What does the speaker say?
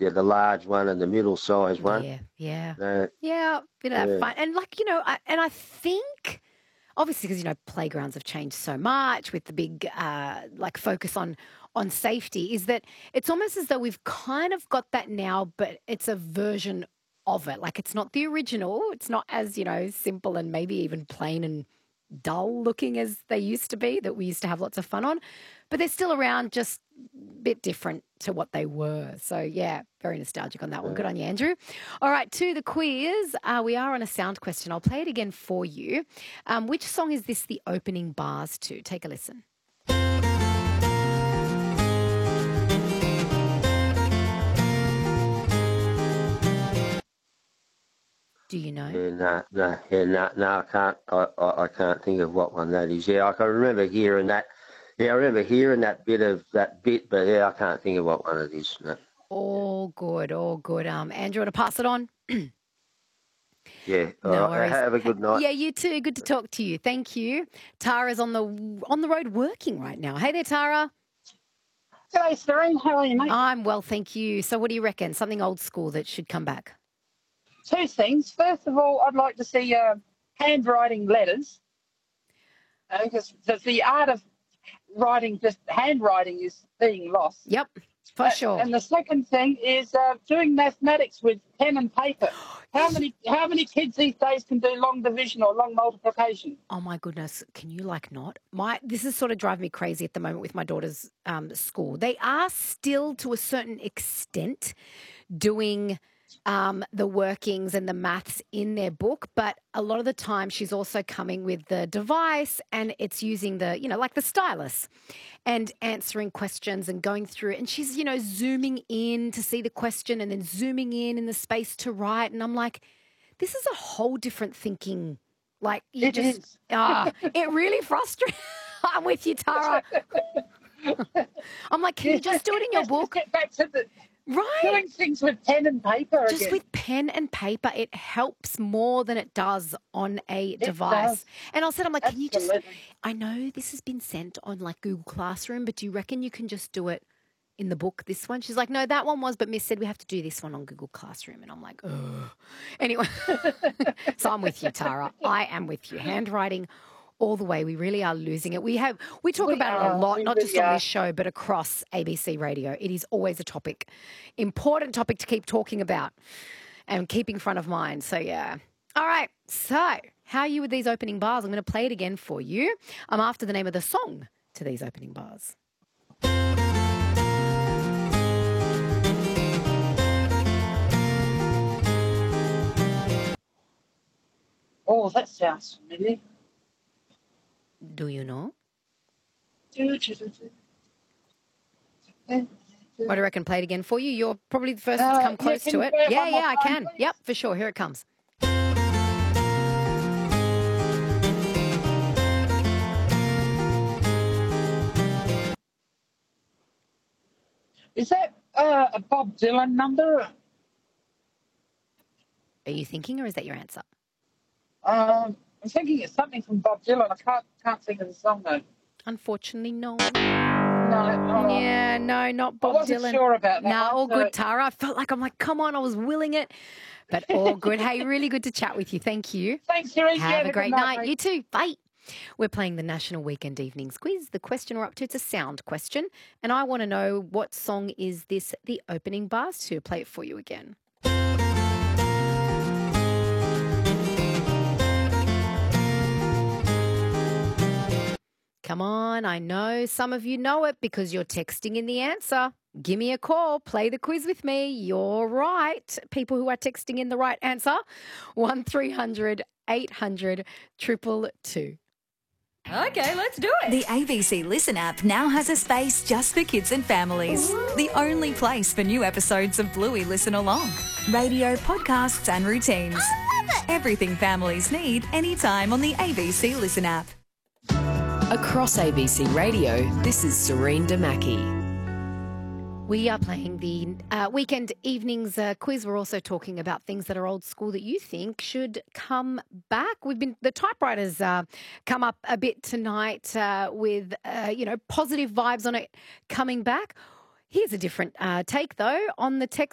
the large one and the middle size one. Yeah. Uh, Yeah, bit of that yeah. fun. And like, you know, I think obviously because, you know, playgrounds have changed so much with the big like focus on safety, is that it's almost as though we've kind of got that now, but it's a version of it. Like it's not the original. It's not as, you know, simple and maybe even plain and dull looking as they used to be that we used to have lots of fun on, but they're still around, just a bit different to what they were. So yeah, very nostalgic on that one. Good on you, Andrew. All right, to the quiz. We are on a sound question. I'll play it again for you. Which song is this the opening bars to? Take a listen. Do you know? I can't. I can't think of what one that is. Yeah, I can remember hearing that. Yeah, I remember hearing that bit, but yeah, I can't think of what one it is. No. All good. Andrew, want to pass it on? Yeah. All No right. worries. Have a good night. Yeah, you too. Good to talk to you. Thank you. Tara's on the road working right now. Hey there, Tara. G'day, Serene. How are you, mate? I'm well, thank you. So what do you reckon? Something old school that should come back? Two things. First of all, I'd like to see handwriting letters, because the art of writing, just handwriting, is being lost. Yep, for sure. And the second thing is doing mathematics with pen and paper. How many kids these days can do long division or long multiplication? Oh my goodness, can you not? This is sort of driving me crazy at the moment with my daughter's school. They are still, to a certain extent, doing the workings and the maths in their book, but a lot of the time she's also coming with the device and it's using the, like the stylus and answering questions and going through it. And she's, zooming in to see the question and then zooming in the space to write. And I'm like, this is a whole different thinking. Like, it really frustrates. I'm with you, Tara. I'm like, can you just do it in your book? Get back to the... Right. Doing things with pen and paper Just again. with pen and paper, it helps more than it does on a device. Does. And I'm like, can you just, Absolutely. I know this has been sent on like Google Classroom, but do you reckon you can just do it in the book, this one? She's like, no, that one was, but Miss said we have to do this one on Google Classroom. And I'm like, ugh. Anyway, so I'm with you, Tara. I am with you. Handwriting all the way. We really are losing it. We talk about it a lot, not just on this show, but across ABC Radio. It is always a topic, important topic to keep talking about and keeping front of mind. So, yeah. All right. So, how are you with these opening bars? I'm going to play it again for you. I'm after the name of the song to these opening bars. Oh, that sounds familiar. Do you know? Do. What do you reckon? Play it again for you. You're probably the first to come close to it. Yeah, I can. Please? Yep, for sure. Here it comes. Is that a Bob Dylan number? Are you thinking, or is that your answer? I'm thinking it's something from Bob Dylan. I can't think of the song though. Unfortunately, no. No. Yeah, no, not Bob Dylan. I wasn't sure about that. No, all so... good, Tara. I felt like, I'm like, come on, I was willing it. But all good. Hey, really good to chat with you. Thank you. Thanks, Siri. Have a great night. You too. Bye. We're playing the National Weekend Evenings Quiz. The question we're up to, it's a sound question. And I want to know, what song is this the opening bars to? Play it for you again. Come on, I know some of you know it because you're texting in the answer. Give me a call. Play the quiz with me. You're right. People who are texting in the right answer, 1300 800 222. Okay, let's do it. The ABC Listen app now has a space just for kids and families. The only place for new episodes of Bluey Listen Along. Radio, podcasts and routines. I love it. Everything families need anytime on the ABC Listen app. Across ABC Radio, this is Serene Damaki. We are playing the weekend evenings quiz. We're also talking about things that are old school that you think should come back. The typewriters come up a bit tonight with positive vibes on it coming back. Here's a different take though on the text